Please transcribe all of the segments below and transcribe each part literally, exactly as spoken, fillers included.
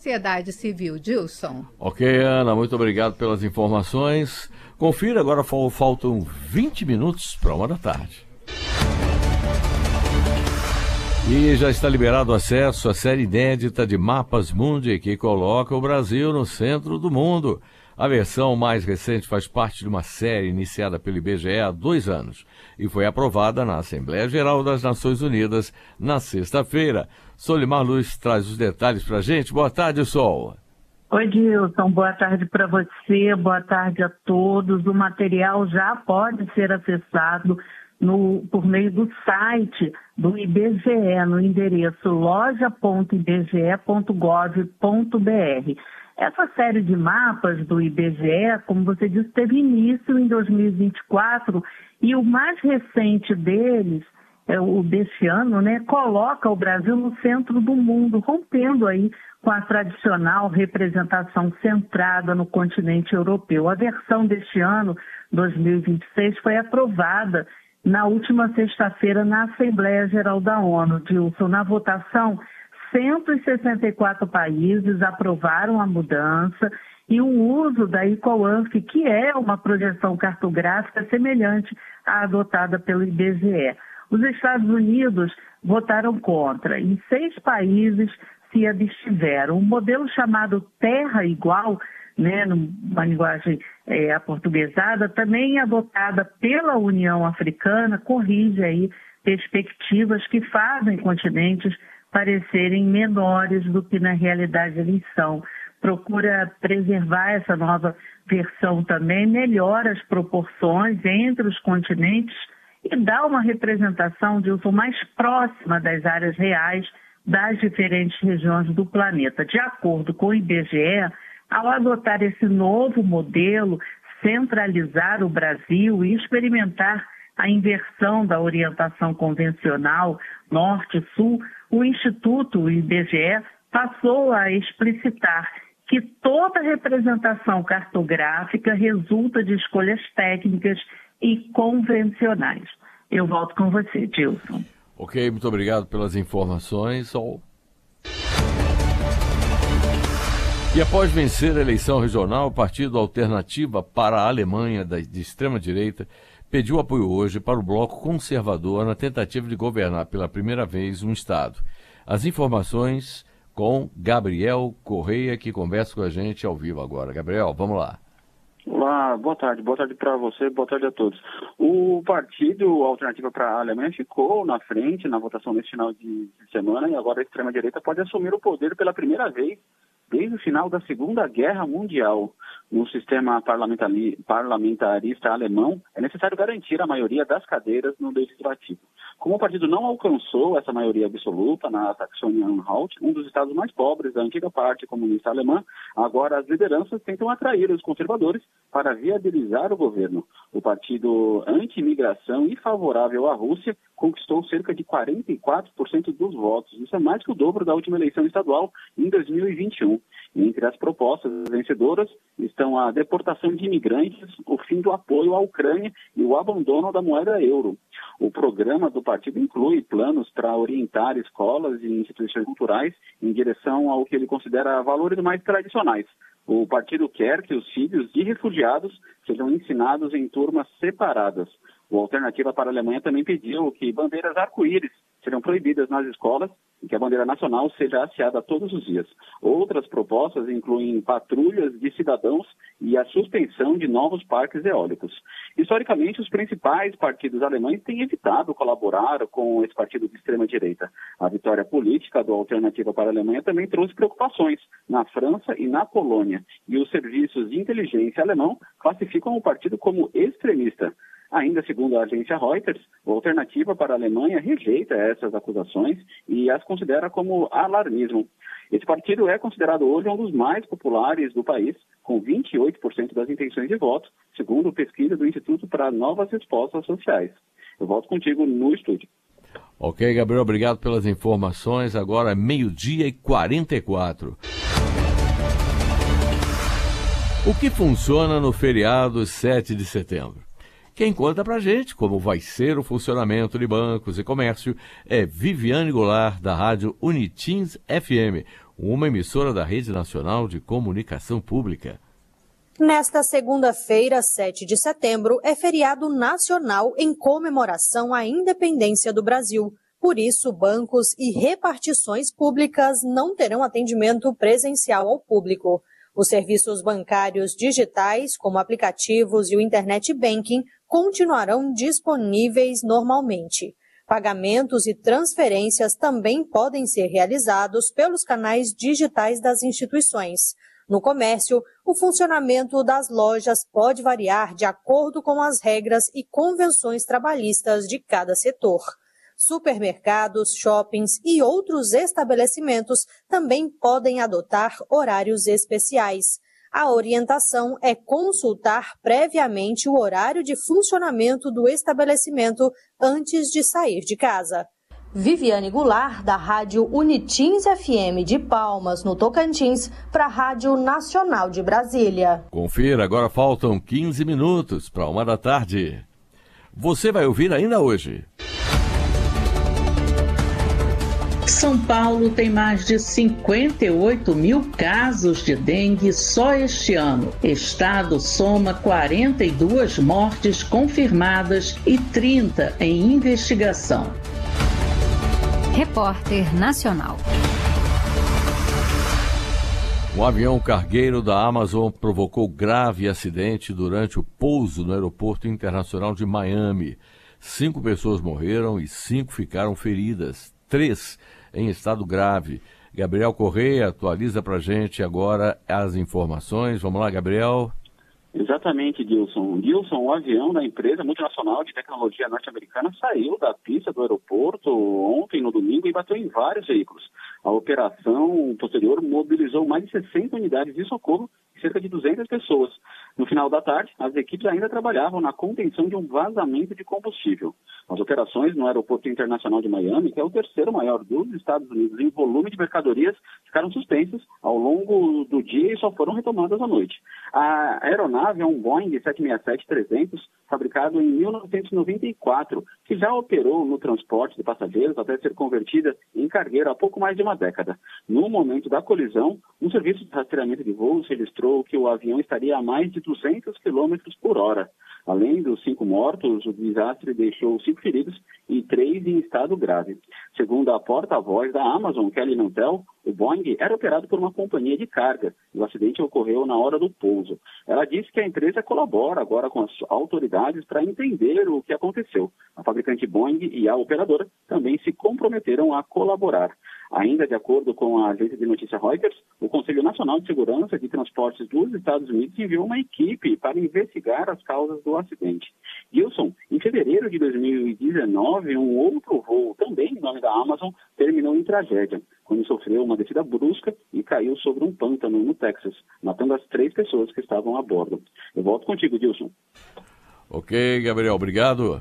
sociedade civil. Dilson. Ok, Ana, muito obrigado pelas informações. Confira, agora faltam vinte minutos para uma da tarde. E já está liberado o acesso à série inédita de Mapas Mundi, que coloca o Brasil no centro do mundo. A versão mais recente faz parte de uma série iniciada pelo I B G E há dois anos e foi aprovada na Assembleia Geral das Nações Unidas na sexta-feira. Solimar Luz traz os detalhes para a gente. Boa tarde, Sol. Oi, Dilson. Boa tarde para você, boa tarde a todos. O material já pode ser acessado no, por meio do site do I B G E, no endereço loja ponto i b g e ponto gov ponto b r. Essa série de mapas do I B G E, como você disse, teve início em dois mil e vinte e quatro e o mais recente deles, é o deste ano, né, coloca o Brasil no centro do mundo, rompendo aí com a tradicional representação centrada no continente europeu. A versão deste ano, dois mil e vinte e seis, foi aprovada na última sexta-feira na Assembleia Geral da ONU. Dilson, na votação, cento e sessenta e quatro países aprovaram a mudança e o uso da EcoWanf, que é uma projeção cartográfica semelhante à adotada pelo I B G E. Os Estados Unidos votaram contra e seis países se abstiveram. Um modelo chamado Terra Igual, né, numa linguagem é, aportuguesada, também adotada pela União Africana, corrige aí perspectivas que fazem continentes parecerem menores do que na realidade eles são. Procura preservar essa nova versão também, melhora as proporções entre os continentes e dá uma representação, Dilson, mais próxima das áreas reais das diferentes regiões do planeta. De acordo com o I B G E, ao adotar esse novo modelo, centralizar o Brasil e experimentar a inversão da orientação convencional norte-sul, o Instituto, o I B G E, passou a explicitar que toda representação cartográfica resulta de escolhas técnicas e convencionais. Eu volto com você, Dilson. Ok, muito obrigado pelas informações, Sol. E após vencer a eleição regional, o Partido Alternativa para a Alemanha, de extrema-direita, pediu apoio hoje para o bloco conservador na tentativa de governar pela primeira vez um Estado. As informações com Gabriel Correia, que conversa com a gente ao vivo agora. Gabriel, vamos lá. Olá, boa tarde. Boa tarde para você, boa tarde a todos. O Partido Alternativa para a Alemanha ficou na frente na votação neste final de semana e agora a extrema-direita pode assumir o poder pela primeira vez desde o final da Segunda Guerra Mundial. No sistema parlamentarista alemão, é necessário garantir a maioria das cadeiras no legislativo. Como o partido não alcançou essa maioria absoluta na Saxônia-Anhalt, um dos estados mais pobres da antiga parte comunista alemã, agora as lideranças tentam atrair os conservadores para viabilizar o governo. O partido anti-imigração e favorável à Rússia conquistou cerca de quarenta e quatro por cento dos votos. Isso é mais que o dobro da última eleição estadual em dois mil e vinte e um. Entre as propostas vencedoras estão a deportação de imigrantes, o fim do apoio à Ucrânia e o abandono da moeda euro. O programa do partido inclui planos para orientar escolas e instituições culturais em direção ao que ele considera valores mais tradicionais. O partido quer que os filhos de refugiados sejam ensinados em turmas separadas. O Alternativa para a Alemanha também pediu que bandeiras arco-íris serão proibidas nas escolas e que a bandeira nacional seja hasteada todos os dias. Outras propostas incluem patrulhas de cidadãos e a suspensão de novos parques eólicos. Historicamente, os principais partidos alemães têm evitado colaborar com esse partido de extrema-direita. A vitória política do Alternativa para a Alemanha também trouxe preocupações na França e na Polônia. E os serviços de inteligência alemão classificam o partido como extremista. Ainda segundo a agência Reuters, a Alternativa para a Alemanha rejeita essas acusações e as considera como alarmismo. Esse partido é considerado hoje um dos mais populares do país, com vinte e oito por cento das intenções de voto, segundo pesquisa do Instituto para Novas Respostas Sociais. Eu volto contigo no estúdio. Ok, Gabriel, obrigado pelas informações. Agora é meio-dia e quarenta e quatro. O que funciona no feriado sete de setembro? Quem conta pra gente como vai ser o funcionamento de bancos e comércio é Viviane Goulart, da rádio Unitins F M. uma emissora da Rede Nacional de Comunicação Pública. Nesta segunda-feira, sete de setembro, é feriado nacional em comemoração à independência do Brasil. Por isso, bancos e repartições públicas não terão atendimento presencial ao público. Os serviços bancários digitais, como aplicativos e o Internet Banking, continuarão disponíveis normalmente. Pagamentos e transferências também podem ser realizados pelos canais digitais das instituições. No comércio, o funcionamento das lojas pode variar de acordo com as regras e convenções trabalhistas de cada setor. Supermercados, shoppings e outros estabelecimentos também podem adotar horários especiais. A orientação é consultar previamente o horário de funcionamento do estabelecimento antes de sair de casa. Viviane Goulart, da Rádio Unitins F M de Palmas, no Tocantins, para a Rádio Nacional de Brasília. Confira, agora faltam quinze minutos para uma da tarde. Você vai ouvir ainda hoje. São Paulo tem mais de cinquenta e oito mil casos de dengue só este ano. Estado soma quarenta e duas mortes confirmadas e trinta em investigação. Repórter Nacional. Um avião cargueiro da Amazon provocou grave acidente durante o pouso no Aeroporto Internacional de Miami. Cinco pessoas morreram e cinco ficaram feridas, três em estado grave. Gabriel Correia atualiza para a gente agora as informações. Vamos lá, Gabriel. Exatamente, Dilson. Dilson, o avião da empresa multinacional de tecnologia norte-americana saiu da pista do aeroporto ontem, no domingo, e bateu em vários veículos. A operação posterior mobilizou mais de sessenta unidades de socorro e cerca de duzentas pessoas. No final da tarde, as equipes ainda trabalhavam na contenção de um vazamento de combustível. As operações no Aeroporto Internacional de Miami, que é o terceiro maior dos Estados Unidos em volume de mercadorias, ficaram suspensas ao longo do dia e só foram retomadas à noite. A aeronave é um Boeing sete seis sete trezentos, fabricado em mil novecentos e noventa e quatro, que já operou no transporte de passageiros até ser convertida em cargueiro há pouco mais de uma década. No momento da colisão, um serviço de rastreamento de voos registrou que o avião estaria a mais de duzentos quilômetros por hora. Além dos cinco mortos, o desastre deixou cinco feridos e três em estado grave. Segundo a porta-voz da Amazon, Kelly Mantel, o Boeing era operado por uma companhia de carga e o acidente ocorreu na hora do pouso. Ela disse que a empresa colabora agora com as autoridades para entender o que aconteceu. A fabricante Boeing e a operadora também se comprometeram a colaborar. Ainda de acordo com a agência de notícia Reuters, o Conselho Nacional de Segurança de Transportes dos Estados Unidos enviou uma equipe para investigar as causas do acidente. Gilson, em fevereiro de dois mil e dezenove, um outro voo, também em nome da Amazon, terminou em tragédia, quando sofreu uma descida brusca e caiu sobre um pântano no Texas, matando as três pessoas que estavam a bordo. Eu volto contigo, Gilson. Ok, Gabriel, obrigado.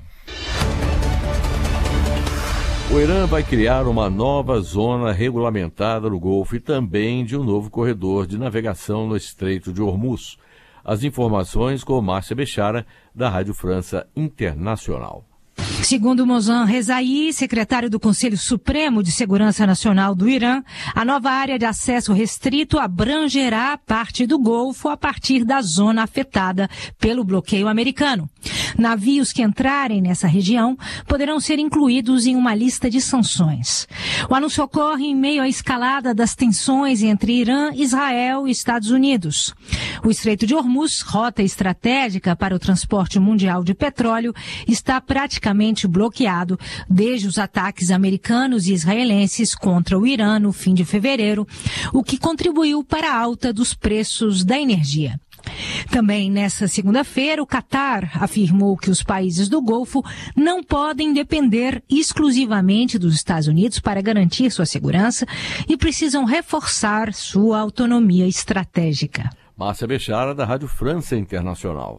O Irã vai criar uma nova zona regulamentada no Golfo e também de um novo corredor de navegação no Estreito de Hormuz. As informações com Márcia Bechara, da Rádio França Internacional. Segundo Mohsen Rezaei, secretário do Conselho Supremo de Segurança Nacional do Irã, a nova área de acesso restrito abrangerá parte do Golfo a partir da zona afetada pelo bloqueio americano. Navios que entrarem nessa região poderão ser incluídos em uma lista de sanções. O anúncio ocorre em meio à escalada das tensões entre Irã, Israel e Estados Unidos. O Estreito de Hormuz, rota estratégica para o transporte mundial de petróleo, está praticamente bloqueado desde os ataques americanos e israelenses contra o Irã no fim de fevereiro, o que contribuiu para a alta dos preços da energia. Também nesta segunda-feira, o Catar afirmou que os países do Golfo não podem depender exclusivamente dos Estados Unidos para garantir sua segurança e precisam reforçar sua autonomia estratégica. Márcia Bechara, da Rádio França Internacional.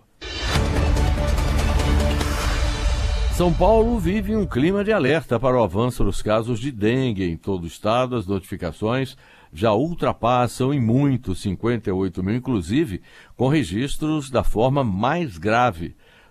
São Paulo vive um clima de alerta para o avanço dos casos de dengue em todo o estado. As notificações já ultrapassam em muito cinquenta e oito mil, inclusive com registros da forma mais grave.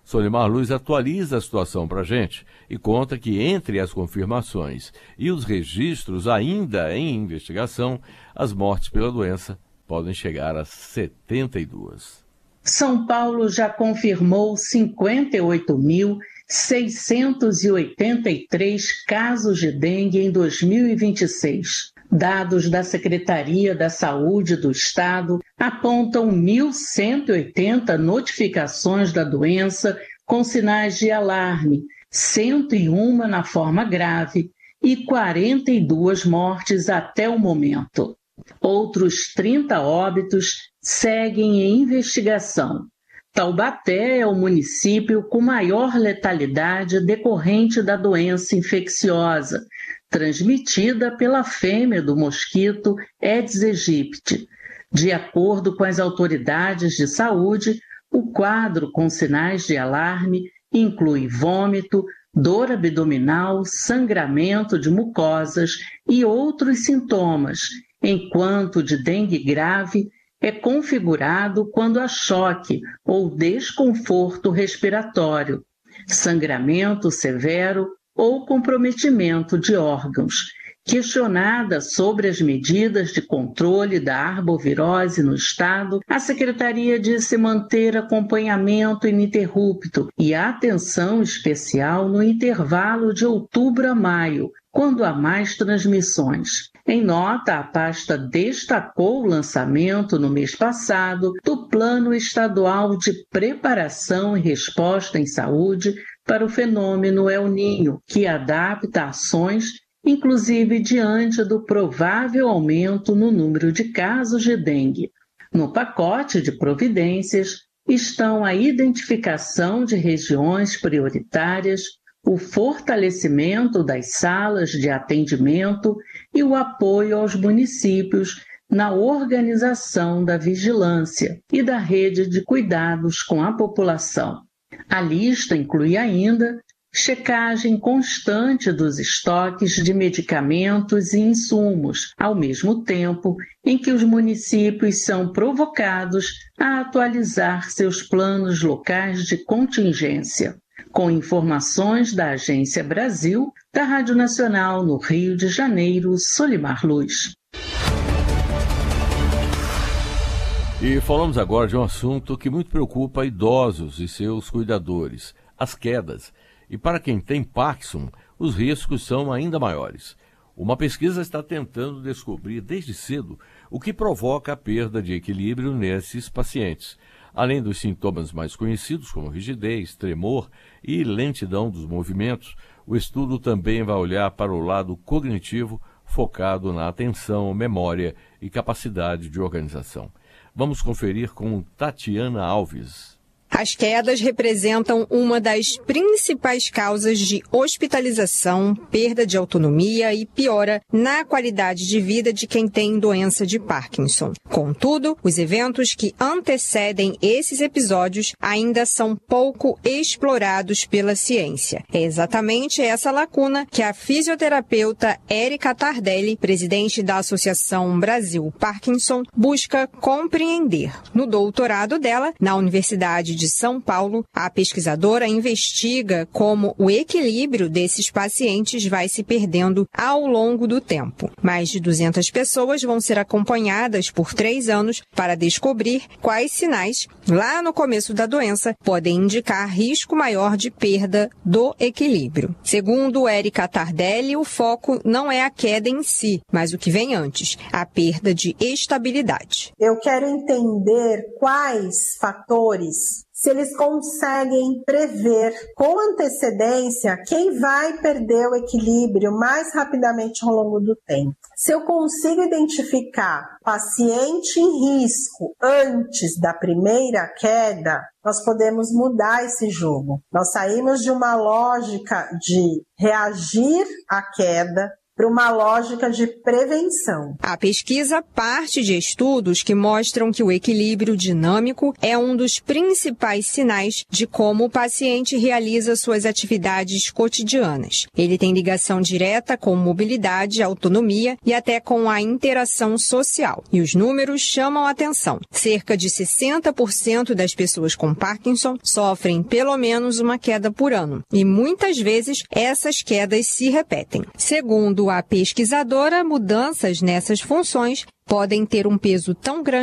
Solimar Luz atualiza a situação para a gente e conta que entre as confirmações e os registros ainda em investigação, as mortes pela doença podem chegar a setenta e duas. São Paulo já confirmou cinquenta e oito mil seiscentos e oitenta e três casos de dengue em dois mil e vinte e seis. Dados da Secretaria da Saúde do Estado apontam mil cento e oitenta notificações da doença com sinais de alarme, cento e uma na forma grave e quarenta e duas mortes até o momento. Outros trinta óbitos seguem em investigação. Taubaté é o município com maior letalidade decorrente da doença infecciosa, transmitida pela fêmea do mosquito Aedes aegypti. De acordo com as autoridades de saúde, o quadro com sinais de alarme inclui vômito, dor abdominal, sangramento de mucosas e outros sintomas, enquanto de dengue grave é configurado quando há choque ou desconforto respiratório, sangramento severo ou comprometimento de órgãos. Questionada sobre as medidas de controle da arbovirose no estado, a secretaria disse manter acompanhamento ininterrupto e atenção especial no intervalo de outubro a maio, quando há mais transmissões. Em nota, a pasta destacou o lançamento no mês passado do Plano Estadual de Preparação e Resposta em Saúde para o fenômeno El Niño, que adapta ações inclusive diante do provável aumento no número de casos de dengue. No pacote de providências estão a identificação de regiões prioritárias, o fortalecimento das salas de atendimento e o apoio aos municípios na organização da vigilância e da rede de cuidados com a população. A lista inclui ainda checagem constante dos estoques de medicamentos e insumos, ao mesmo tempo em que os municípios são provocados a atualizar seus planos locais de contingência. Com informações da Agência Brasil, da Rádio Nacional no Rio de Janeiro, Solimar Luz. E falamos agora de um assunto que muito preocupa idosos e seus cuidadores, as quedas. E para quem tem Parkinson, os riscos são ainda maiores. Uma pesquisa está tentando descobrir desde cedo o que provoca a perda de equilíbrio nesses pacientes. Além dos sintomas mais conhecidos, como rigidez, tremor e lentidão dos movimentos, o estudo também vai olhar para o lado cognitivo, focado na atenção, memória e capacidade de organização. Vamos conferir com Tatiana Alves. As quedas representam uma das principais causas de hospitalização, perda de autonomia e piora na qualidade de vida de quem tem doença de Parkinson. Contudo, os eventos que antecedem esses episódios ainda são pouco explorados pela ciência. É exatamente essa lacuna que a fisioterapeuta Érica Tardelli, presidente da Associação Brasil Parkinson, busca compreender. No doutorado dela, na Universidade de de São Paulo, a pesquisadora investiga como o equilíbrio desses pacientes vai se perdendo ao longo do tempo. Mais de duzentas pessoas vão ser acompanhadas por três anos para descobrir quais sinais, lá no começo da doença, podem indicar risco maior de perda do equilíbrio. Segundo Érica Tardelli, o foco não é a queda em si, mas o que vem antes, a perda de estabilidade. Eu quero entender quais fatores, se eles conseguem prever com antecedência quem vai perder o equilíbrio mais rapidamente ao longo do tempo. Se eu consigo identificar paciente em risco antes da primeira queda, nós podemos mudar esse jogo. Nós saímos de uma lógica de reagir à queda, para uma lógica de prevenção. A pesquisa parte de estudos que mostram que o equilíbrio dinâmico é um dos principais sinais de como o paciente realiza suas atividades cotidianas. Ele tem ligação direta com mobilidade, autonomia e até com a interação social. E os números chamam a atenção. Cerca de sessenta por cento das pessoas com Parkinson sofrem pelo menos uma queda por ano. E muitas vezes essas quedas se repetem. Segundo a pesquisadora, mudanças nessas funções podem ter um peso tão grande